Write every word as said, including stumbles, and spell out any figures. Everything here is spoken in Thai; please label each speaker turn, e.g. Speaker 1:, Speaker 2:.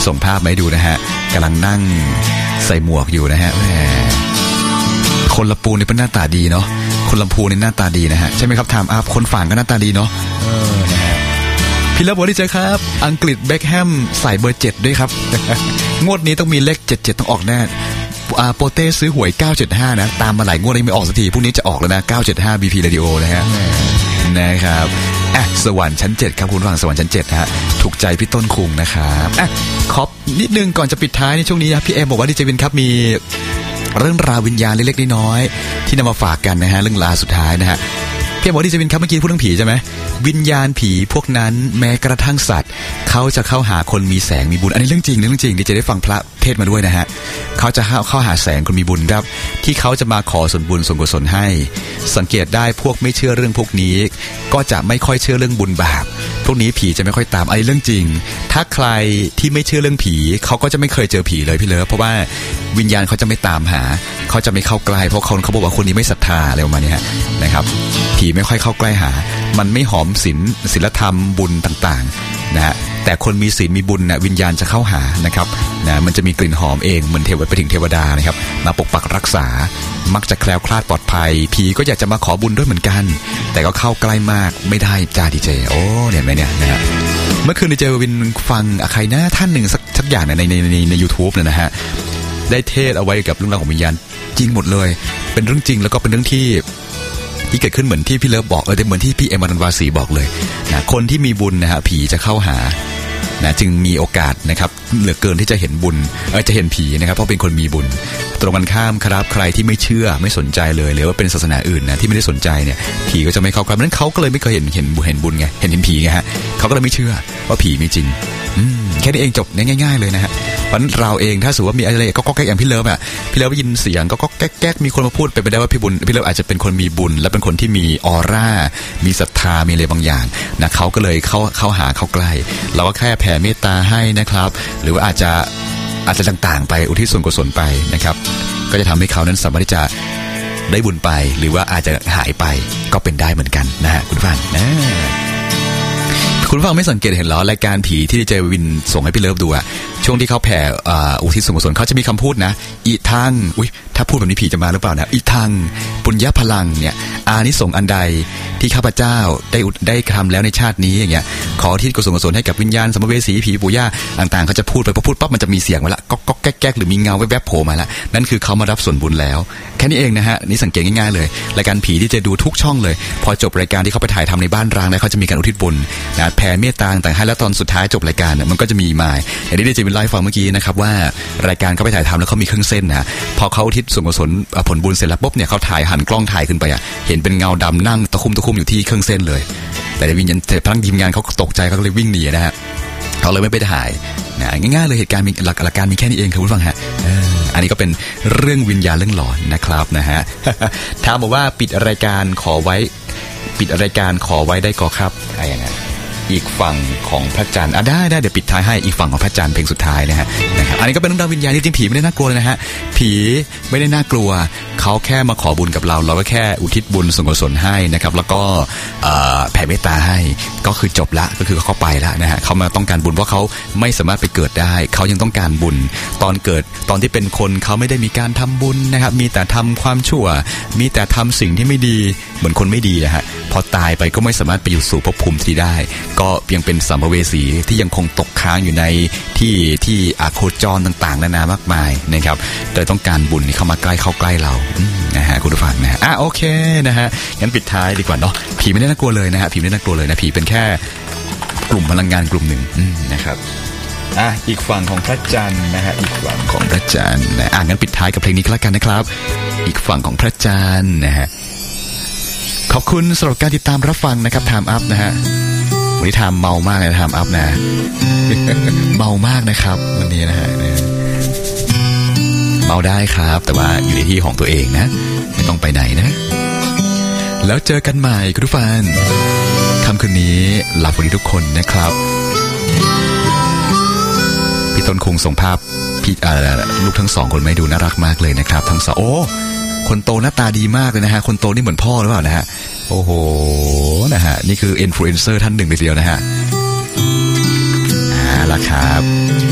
Speaker 1: ส่งภาพมาให้ดูนะฮะกำลังนั่งใส่หมวกอยู่นะฮะแหมคนละปูนี่เป็นหน้าตาดีเนาะคนลำพูนี่หน้าตาดีนะฮะใช่ไหมครับถามอาคนฝางก็หน้าตาดีเนาะเออนะฮะพี่เลิฟบอกดีใจครับอังกฤษเบคแฮมใส่เบอร์เจ็ดด้วยครับ งวดนี้ต้องมีเลขเจ็ดเจ็ดต้องออกแน่อาโปเต้ซื้อหวยเก้าเจ็ดห้านะตามมาหลายงวดยังไม่ออกสักทีพรุ่งนี้จะออกแล้วนะเก้าเจ็ดห้า บี พี Radio นะฮะนะครับอ่ะสวรรค์ชั้นเจ็ดครับคุณฟังสวรรค์ชั้นเจ็ดฮะถูกใจพี่ต้นคุงนะครับอ่ะขอนิดนึงก่อนจะปิดท้ายในช่วงนี้นะพี่เอ็มบอกว่าดีเจวินครับมีเรื่องราววิญญาณเล็กๆน้อยๆที่นำมาฝากกันนะฮะเรื่องราวสุดท้ายนะฮะพี่บอกดีเจวินครับเมื่อกี้พูดเรื่องผีใช่ไหมวิญญาณผีพวกนั้นแม้กระทั่งสัตว์เขาจะเข้าหาคนมีแสงมีบุญอันนี้เรื่องจริงเรื่องจริงดีเจได้ฟังพระเทศมาด้วยนะฮะเขาจะเข้าเข้าหาแสงคนมีบุญครับที่เขาจะมาขอส่วนบุญส่วนกุศลให้สังเกตได้พวกไม่เชื่อเรื่องพวกนี้ก็จะไม่ค่อยเชื่อเรื่องบุญบาปพวกนี้ผีจะไม่ค่อยตามอันนี้เรื่องจริงถ้าใครที่ไม่เชื่อเรื่องผีเขาก็จะไม่เคยเจอผีเลยพี่เลิฟเพราะว่าวิญญาณเขาจะไม่ตามหาเขาจะไม่เข้าใกล้เพราะคนเขาบอกว่าคนนี้ไม่ศรัทธาอะไรประมาณนี้ฮะนะครับผีไม่ค่อยเข้าใกล้หามันไม่หอมศีลศีลธรรมบุญต่างๆนะฮะแต่คนมีศีลมีบุญนะวิญญาณจะเข้าหานะครับนะมันจะมีกลิ่นหอมเองเหมือนเทวดาไปถึงเทวดานะครับมาปกปักรักษามักจะแคล้วคลาดปลอดภัยผีก็อยากจะมาขอบุญด้วยเหมือนกันแต่ก็เข้าใกล้มากไม่ได้จ้าดีเจโอ้เนี่ยไหมเนี่ยนะฮะเมื่อคืนดีเจวินฟังใครนะท่านหนึ่งสักสักอย่างในในในใน YouTube เนี่ยนะฮะได้เทศเอาไว้กับเรื่องราวของวิญญาณจริงหมดเลยเป็นเรื่องจริงแล้วก็เป็นเรื่องที่ที่เกิดขึ้นเหมือนที่พี่เลิฟบอกเออเหมือนที่พี่เอ็มอนันต์วาสีบอกเลยนะคนที่มีบุญนะฮะผีจะเข้าหานะจึงมีโอกาสนะครับเหลือเกินที่จะเห็นบุญเออจะเห็นผีนะครับเพราะเป็นคนมีบุญตรงกันข้ามครับใครที่ไม่เชื่อไม่สนใจเลยหรือว่าเป็นศาสนาอื่นนะที่ไม่ได้สนใจเนี่ยผีก็จะไม่เข้าใกล้เพราะฉะนั้นเขาก็เลยไม่เคยเห็นเห็นเห็นบุญไงเห็นเห็นผีไงฮะเขาก็เลยไม่เชื่อว่าผีมีจริงอืมแค่นี้เองจบง่ายๆเลยนะฮะเพราะเราเองถ้าสมมติว่ามีอะไรก็ก็แก๊กอย่างพี่เลิฟอ่ะพี่เลิฟได้ยินเสียงก็ก็แก๊กแก๊กมีคนมาพูดไปไปได้ว่าพี่บุญพี่เลิฟอาจจะเป็นคนมีบุญและเป็นคนที่มีออร่ามีศรัทธามีอะไรบางอย่างนะเขาก็เลยเข้าเข้าหาเข้าใกล้เราก็แค่แผ่เมตตาให้นะครับหรือว่าอาจจะอาจจะต่างๆไปอุทิศส่วนกุศลไปนะครับก็จะทำให้เขานั้นสามารถที่จะได้บุญไปหรือว่าอาจจะหายไปก็เป็นได้เหมือนกันนะฮะคุณฟังนะคุณฟังไม่สังเกตเห็นหรอรายการผีที่เจวินส่งให้พี่เลิฟดูอะช่วงที่เขาแผ่อุทิศส่วนกุศลเขาจะมีคำพูดนะอีทังอุ้ยถ้าพูดแบบนี้ผีจะมาหรือเปล่านะอีทังปุญญพลังเนี่ยอานิสงส์อันใดที่ข้าพเจ้าได้ได้ทำแล้วในชาตินี้อย่างเงี้ยขอที่กุศลกุศลให้กับวิญญาณสัมภเวสีผีปู่ย่าต่างๆเขาจะพูดไปพอพูดปั๊บมันจะมีเสียงมาละก๊อกก๊อกแก๊กแก๊กหรือมีเงาแวบๆโผล่มาละนั่นคือเขามารับส่วนบุญแล้วแค่นี้เองนะฮะนี่สังเกตง่ายๆเลยรายการผีที่จะดูทุกช่องเลยพอจบรายการที่เขาไปถ่ายทำในบ้านร้างแล้วเขาจะมีการอุทิศบุญนะแผ่เมตตาต่างๆให้แล้วตอนสุดท้ายจบรายการเนี่ยมันก็จะมีมาอย่างที่ได้เจวินไลฟ์ฟังเมื่อกี้นะครับว่ารายการเขาไปถ่ายทำแล้วเขามีเครื่องเส้นนะพอเขาอุทิศส่วนกุศลผลบุญเสร็จแล้วปุ๊บเนี่ยเขาถ่ายหันกล้องถ่ายขึ้นไปอ่ะเห็นเป็นเงาดำนั่งตะคุ่มตะคุ่มอยู่ที่เครื่องเส้นเลยแต่ในวิญญาณพลังทีมงานเขาตกใจเขาเลยวิ่งหนีนะฮะเขาเลยไม่ไปถ่ายนะง่ายๆเลยเหตุการณ์มีหลักหลักการมีแค่นี้เองครับคุณผู้ฟังฮะอันนี้ก็เป็นเรื่องวิญญาณเรื่องหลอนนะครับนะฮะถามบอกว่าปิดรายการขอไว้ปิดรายการขอไว้ได้ก่อครับอะไรอย่างเงี้ยอีกฝั่งของพระจันทร์อ่ะได้ได้เดี๋ยวปิดท้ายให้อีกฝั่งของพระจันทร์เพลงสุดท้ายนะฮะนะครับอันนี้ก็เป็นเรื่องราววิญญาณที่จริงผีไม่ได้น่ากลัวเลยนะฮะผีไม่ได้น่ากลัวเขาแค่มาขอบุญกับเราเราก็แค่อุทิศบุญส่วนกุศลให้นะครับแล้วก็แผ่เมตตาให้ก็คือจบละก็คือเขาไปละนะฮะเขามาต้องการบุญเพราะเขาไม่สามารถไปเกิดได้เขายังต้องการบุญตอนเกิดตอนที่เป็นคนเขาไม่ได้มีการทำบุญนะครับมีแต่ทำความชั่วมีแต่ทำสิ่งที่ไม่ดีเหมือนคนไม่ดีอะฮะพอตายไปก็ไม่สามารถไปอยู่สู่ภพภูมิที่ได้ก็ยังเป็นสัมภเวสีที่ยังคงตกค้างอยู่ในที่ที่อาโคจรต่างๆนานามากมายนะครับแต่ต้องการบุญเข้ามาใกล้เข้าใกล้เรานะฮะคุณผู้ฟังนะฮะอ่ะโอเคนะฮะงั้นปิดท้ายดีกว่าเนาะผีไม่ได้น่ากลัวเลยนะฮะผีไม่ได้น่ากลัวเลยนะผีเป็นแค่กลุ่มพลังงานกลุ่มหนึ่งนะครับอ่ะอีกฝั่งของพระจันทร์นะฮะอีกฝั่งของพระจันทร์นะอ่ะงั้นปิดท้ายกับเพลงนี้ก็แล้วกันนะครับอีกฝั่งของพระจันทร์นะฮะขอบคุณสำหรับการติดตามรับฟังนะครับ Time Up นะฮะวันนี้ทำเมามากเลยทำอัพนะ เมามากนะครับวันนี้นะฮะเมาได้ครับแต่ว่าอยู่ในที่ของตัวเองนะไม่ต้องไปไหนนะแล้วเจอกันใหม่คุณผู้ฟังค่ำคืนนี้หลับฝันดีทุกคนนะครับพี่ต้นคงส่งภาพพี่ลูกทั้งสองคนไม่ดูน่ารักมากเลยนะครับทั้งสองโอ้คนโตหน้าตาดีมากเลยนะฮะคนโตนี่เหมือนพ่อหรือเปล่านะฮะโอ้โหนะฮะนี่คืออินฟลูเอนเซอร์ท่านหนึ่งเลยทีเดียวนะฮะอ่าล่ะครับ